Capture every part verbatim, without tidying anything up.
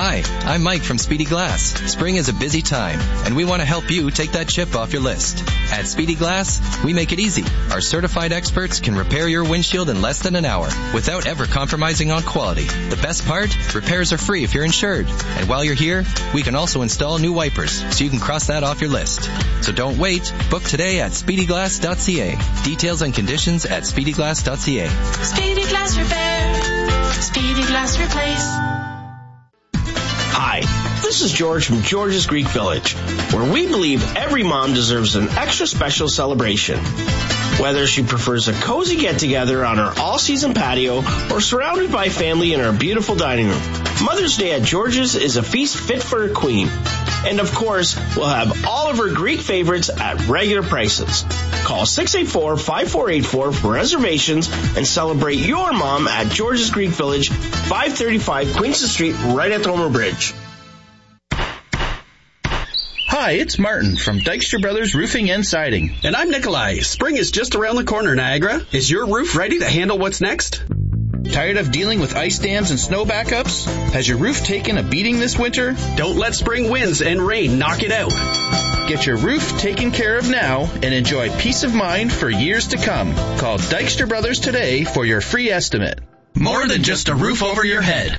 Hi, I'm Mike from Speedy Glass. Spring is a busy time, and we want to help you take that chip off your list. At Speedy Glass, we make it easy. Our certified experts can repair your windshield in less than an hour without ever compromising on quality. The best part? Repairs are free if you're insured. And while you're here, we can also install new wipers, so you can cross that off your list. So don't wait. Book today at speedy glass dot c a. Details and conditions at speedy glass dot c a. Speedy Glass Repair. Speedy Glass Replace. Hi, this is George from George's Greek Village, where we believe every mom deserves an extra special celebration. Whether she prefers a cozy get-together on our all-season patio or surrounded by family in our beautiful dining room, Mother's Day at George's is a feast fit for a queen. And of course, we'll have all of our Greek favorites at regular prices. Call six eight four, five four eight four for reservations and celebrate your mom at George's Greek Village, five thirty-five Queenston Street, right at the Homer Bridge. Hi, it's Martin from Dykstra Brothers Roofing and Siding. And I'm Nikolai. Spring is just around the corner, Niagara. Is your roof ready to handle what's next? Tired of dealing with ice dams and snow backups? Has your roof taken a beating this winter? Don't let spring winds and rain knock it out. Get your roof taken care of now and enjoy peace of mind for years to come. Call Dykstra Brothers today for your free estimate. More than just a roof over your head.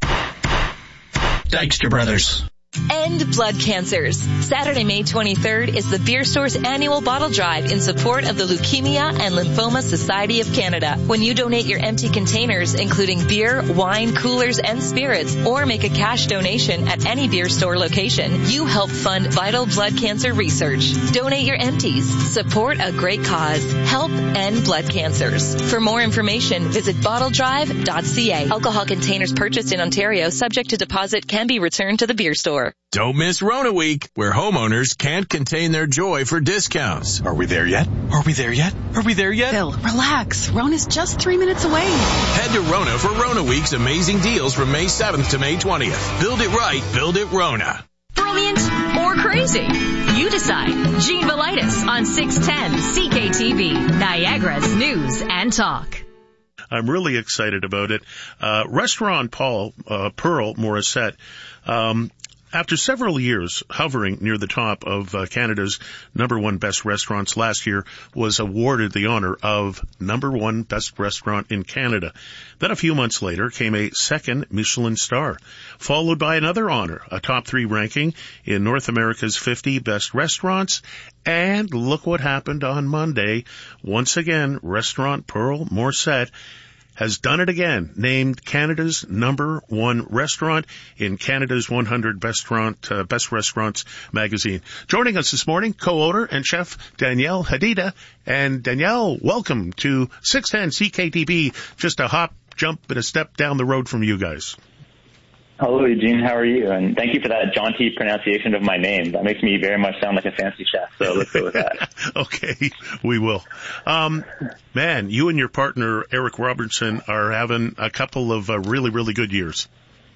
Dykstra Brothers. End blood cancers. Saturday, May twenty-third is the Beer Store's annual bottle drive in support of the Leukemia and Lymphoma Society of Canada. When you donate your empty containers, including beer, wine, coolers, and spirits, or make a cash donation at any Beer Store location, you help fund vital blood cancer research. Donate your empties. Support a great cause. Help end blood cancers. For more information, visit bottle drive dot c a. Alcohol containers purchased in Ontario subject to deposit can be returned to the Beer Store. Don't miss Rona Week, where homeowners can't contain their joy for discounts. Are we there yet? Are we there yet? Are we there yet? Bill, relax. Rona's just three minutes away. Head to Rona for Rona Week's amazing deals from May seventh to May twentieth. Build it right, build it Rona. Brilliant or crazy? You decide. Gene Velitis on six ten C K T V, Niagara's News and Talk. I'm really excited about it. Uh, Restaurant Paul, uh, Pearl Morissette, um, after several years hovering near the top of uh, Canada's number one best restaurants, last year was awarded the honor of number one best restaurant in Canada. Then a few months later came a second Michelin star, followed by another honor, a top three ranking in North America's fifty best restaurants. And look what happened on Monday. Once again, Restaurant Pearl Morissette has done it again, named Canada's number one restaurant in Canada's one hundred restaurant, uh, Best Restaurants magazine. Joining us this morning, co-owner and chef Danielle Hadida. And Danielle, welcome to six ten C K T V, just a hop, jump, and a step down the road from you guys. Hello, Eugene. How are you? And thank you for that jaunty pronunciation of my name. That makes me very much sound like a fancy chef, so let's go with that. Okay, we will. Um, man, you and your partner, Eric Robertson, are having a couple of uh, really, really good years.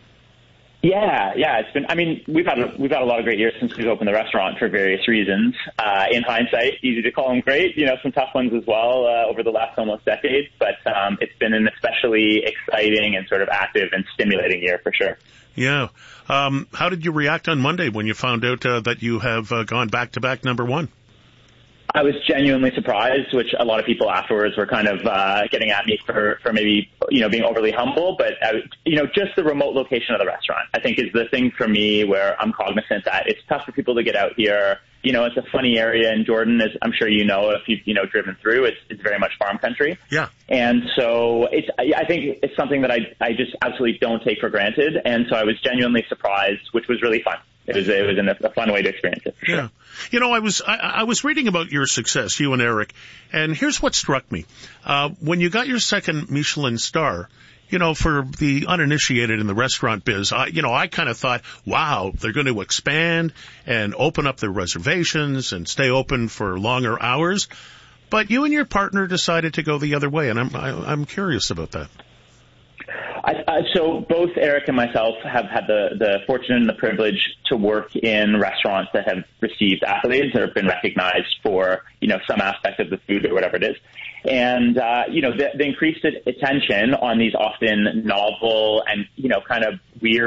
Yeah, yeah, it's been, I mean, we've had, a, we've had a lot of great years since we've opened the restaurant for various reasons. Uh, in hindsight, easy to call them great, you know, some tough ones as well, uh, over the last almost decade, but, um, it's been an especially exciting and sort of active and stimulating year for sure. Yeah. Um, how did you react on Monday when you found out, uh, that you have uh, gone back to back number one? I was genuinely surprised, which a lot of people afterwards were kind of uh, getting at me for, for maybe, you know, being overly humble. But, uh, you know, just the remote location of the restaurant, I think, is the thing for me where I'm cognizant that it's tough for people to get out here. You know, it's a funny area in Jordan, as I'm sure you know, if you've, you know, driven through. It's, it's very much farm country. Yeah. And so it's, I think it's something that I, I just absolutely don't take for granted. And so I was genuinely surprised, which was really fun. It was, it was a fun way to experience it, for sure. Yeah. You know, I was, I, I was reading about your success, you and Eric, and here's what struck me. Uh, when you got your second Michelin star, you know, for the uninitiated in the restaurant biz, I, you know, I kind of thought, wow, they're going to expand and open up their reservations and stay open for longer hours. But you and your partner decided to go the other way, and I'm, I, I'm curious about that. I, I, so both Eric and myself have had the, the fortune and the privilege to work in restaurants that have received accolades or have been recognized for, you know, some aspect of the food or whatever it is. And, uh, you know, the, the increased attention on these often novel and, you know, kind of weird